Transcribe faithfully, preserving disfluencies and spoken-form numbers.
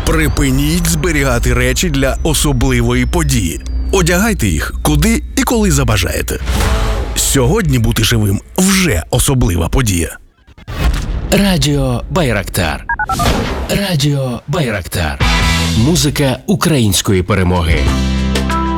Припиніть зберігати речі для особливої події. Одягайте їх куди і коли забажаєте. Сьогодні бути живим вже особлива подія. Радіо Байрактар. Радіо Байрактар. Музика української перемоги.